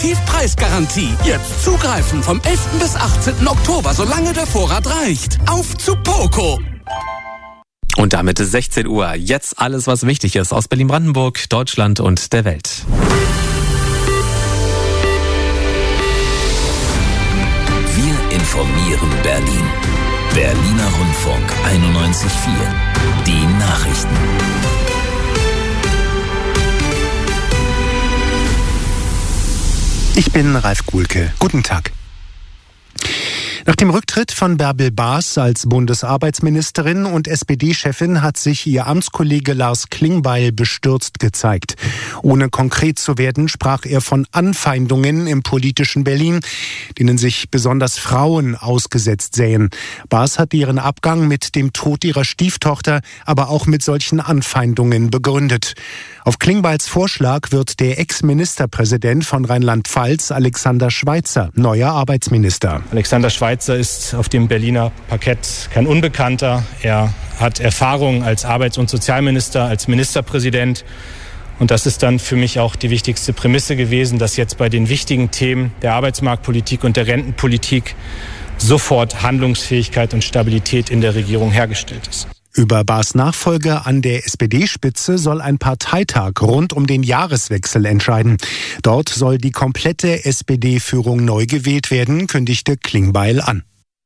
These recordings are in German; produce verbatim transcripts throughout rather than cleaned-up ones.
Tiefpreisgarantie. Jetzt zugreifen vom elften bis achtzehnten Oktober, solange der Vorrat reicht. Auf zu Poco! Und damit ist sechzehn Uhr. Jetzt alles, was wichtig ist aus Berlin-Brandenburg, Deutschland und der Welt. Wir informieren Berlin. Berliner Rundfunk einundneunzig Komma vier. Die Nachrichten. Ich bin Ralf Guhlke. Guten Tag. Nach dem Rücktritt von Bärbel Baas als Bundesarbeitsministerin und S P D-Chefin hat sich ihr Amtskollege Lars Klingbeil bestürzt gezeigt. Ohne konkret zu werden, sprach er von Anfeindungen im politischen Berlin, denen sich besonders Frauen ausgesetzt sähen. Baas hat ihren Abgang mit dem Tod ihrer Stieftochter, aber auch mit solchen Anfeindungen begründet. Auf Klingbeils Vorschlag wird der Ex-Ministerpräsident von Rheinland-Pfalz, Alexander Schweitzer, neuer Arbeitsminister. Alexander Schweitzer ist auf dem Berliner Parkett kein Unbekannter. Er hat Erfahrung als Arbeits- und Sozialminister, als Ministerpräsident. Und das ist dann für mich auch die wichtigste Prämisse gewesen, dass jetzt bei den wichtigen Themen der Arbeitsmarktpolitik und der Rentenpolitik sofort Handlungsfähigkeit und Stabilität in der Regierung hergestellt ist. Über Baas Nachfolger an der S P D-Spitze soll ein Parteitag rund um den Jahreswechsel entscheiden. Dort soll die komplette S P D-Führung neu gewählt werden, kündigte Klingbeil an.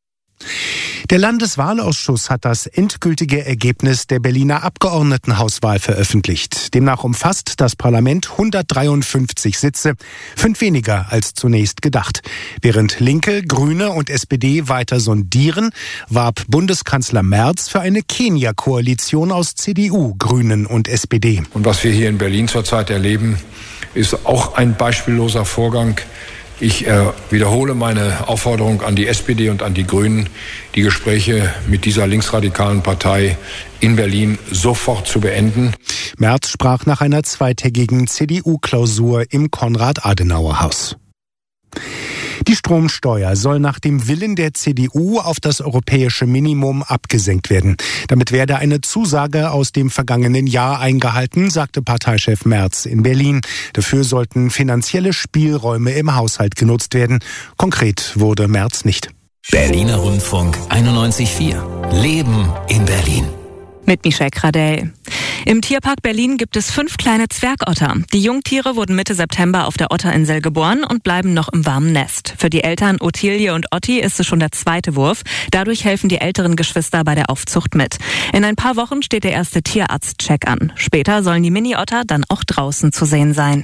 Der Landeswahlausschuss hat das endgültige Ergebnis der Berliner Abgeordnetenhauswahl veröffentlicht. Demnach umfasst das Parlament hundertdreiundfünfzig Sitze, fünf weniger als zunächst gedacht. Während Linke, Grüne und S P D weiter sondieren, warb Bundeskanzler Merz für eine Kenia-Koalition aus C D U, Grünen und S P D. Und was wir hier in Berlin zurzeit erleben, ist auch ein beispielloser Vorgang. Ich äh, wiederhole meine Aufforderung an die S P D und an die Grünen, die Gespräche mit dieser linksradikalen Partei in Berlin sofort zu beenden. Merz sprach nach einer zweitägigen C D U-Klausur im Konrad-Adenauer-Haus. Die Stromsteuer soll nach dem Willen der C D U auf das europäische Minimum abgesenkt werden. Damit werde eine Zusage aus dem vergangenen Jahr eingehalten, sagte Parteichef Merz in Berlin. Dafür sollten finanzielle Spielräume im Haushalt genutzt werden. Konkret wurde Merz nicht. Berliner Rundfunk einundneunzig Komma vier. Leben in Berlin. Mit Michelle Kradell. Im Tierpark Berlin gibt es fünf kleine Zwergotter. Die Jungtiere wurden Mitte September auf der Otterinsel geboren und bleiben noch im warmen Nest. Für die Eltern Ottilie und Otti ist es schon der zweite Wurf. Dadurch helfen die älteren Geschwister bei der Aufzucht mit. In ein paar Wochen steht der erste Tierarzt-Check an. Später sollen die Mini-Otter dann auch draußen zu sehen sein.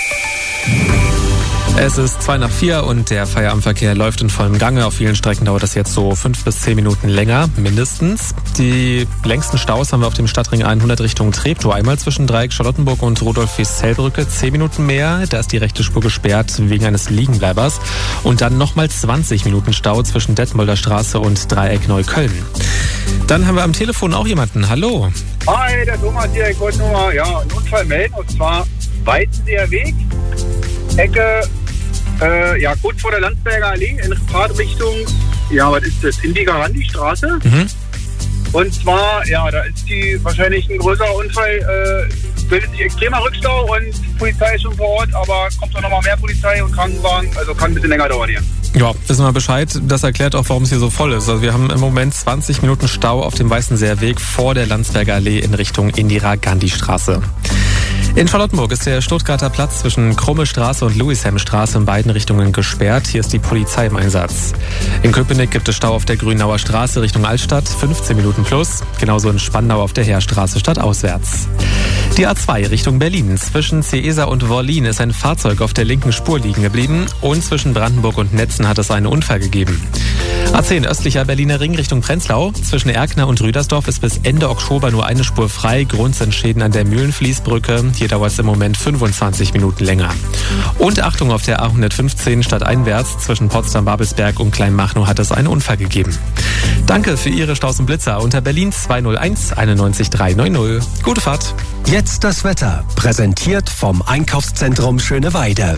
Es ist zwei nach vier und der Feierabendverkehr läuft in vollem Gange. Auf vielen Strecken dauert das jetzt so fünf bis zehn Minuten länger, mindestens. Die längsten Staus haben wir auf dem Stadtring hundert Richtung Treptow. Einmal zwischen Dreieck Charlottenburg und Rudolf-Wies-Zellbrücke zehn Minuten mehr. Da ist die rechte Spur gesperrt wegen eines Liegenbleibers. Und dann nochmal zwanzig Minuten Stau zwischen Detmolder Straße und Dreieck Neukölln. Dann haben wir am Telefon auch jemanden. Hallo. Hi, der Thomas hier. Ich wollte nur mal ja, einen Unfall melden. Und zwar Weizenseer Weg, Ecke, äh, ja, kurz vor der Landsberger Allee in Fahrtrichtung, ja, was ist das? Indiger-Randi-Straße. Mhm. Und zwar, ja, da ist die wahrscheinlich ein größerer Unfall, äh, bildet sich extremer Rückstau und die Polizei ist schon vor Ort, aber kommt auch nochmal mehr Polizei und Krankenwagen, also kann ein bisschen länger dauern hier. Ja, wissen wir Bescheid. Das erklärt auch, warum es hier so voll ist. Also wir haben im Moment zwanzig Minuten Stau auf dem Weißenseer Weg vor der Landsberger Allee in Richtung Indira-Gandhi-Straße. In Charlottenburg ist der Stuttgarter Platz zwischen Krumme Straße und Louishem-Straße in beiden Richtungen gesperrt. Hier ist die Polizei im Einsatz. In Köpenick gibt es Stau auf der Grünauer Straße Richtung Altstadt, fünfzehn Minuten plus. Genauso in Spandau auf der Heerstraße stadtauswärts. Die A zwei Richtung Berlin. Zwischen Ceesa und Wollin ist ein Fahrzeug auf der linken Spur liegen geblieben und zwischen Brandenburg und Netzen hat es einen Unfall gegeben. A zehn östlicher Berliner Ring Richtung Prenzlau. Zwischen Erkner und Rüdersdorf ist bis Ende Oktober nur eine Spur frei. Grund sind Schäden an der Mühlenfließbrücke. Hier dauert es im Moment fünfundzwanzig Minuten länger. Und Achtung, auf der A hundertfünfzehn stadteinwärts zwischen Potsdam-Babelsberg und Kleinmachnow hat es einen Unfall gegeben. Danke für Ihre Staus und Blitzer unter Berlin zwei null eins einundneunzig drei neun null. Gute Fahrt. Jetzt das Wetter, präsentiert vom Einkaufszentrum Schöneweide.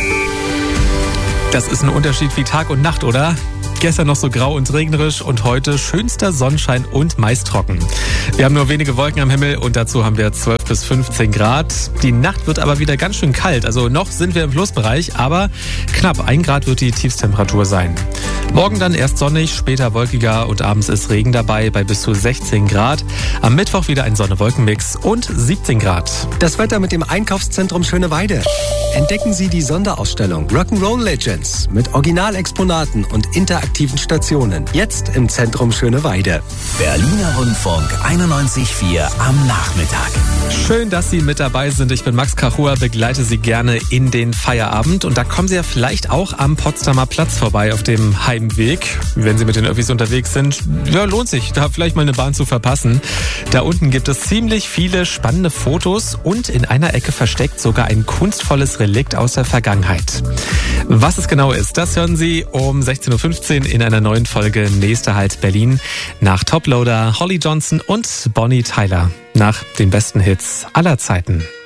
Das ist ein Unterschied wie Tag und Nacht, oder? Gestern noch so grau und regnerisch und heute schönster Sonnenschein und meist trocken. Wir haben nur wenige Wolken am Himmel und dazu haben wir zwölf bis fünfzehn Grad. Die Nacht wird aber wieder ganz schön kalt. Also noch sind wir im Plusbereich, aber knapp ein Grad wird die Tiefstemperatur sein. Morgen dann erst sonnig, später wolkiger und abends ist Regen dabei bei bis zu sechzehn Grad. Am Mittwoch wieder ein Sonne-Wolken-Mix und siebzehn Grad. Das Wetter mit dem Einkaufszentrum Schöneweide. Entdecken Sie die Sonderausstellung Rock'n'Roll Legends mit Originalexponaten und interaktiven Stationen. Jetzt im Zentrum Schöneweide. Berliner Rundfunk einundneunzig Komma vier am Nachmittag. Schön, dass Sie mit dabei sind. Ich bin Max Kachua, begleite Sie gerne in den Feierabend. Und da kommen Sie ja vielleicht auch am Potsdamer Platz vorbei auf dem Heimweg. Wenn Sie mit den Öffis unterwegs sind, ja, lohnt sich, da vielleicht mal eine Bahn zu verpassen. Da unten gibt es ziemlich viele spannende Fotos und in einer Ecke versteckt sogar ein kunstvolles Relikt aus der Vergangenheit. Was es genau ist, das hören Sie um sechzehn Uhr fünfzehn in einer neuen Folge Nächster Halt Berlin nach Toploader, Holly Johnson und Bonnie Tyler nach den besten Hits aller Zeiten.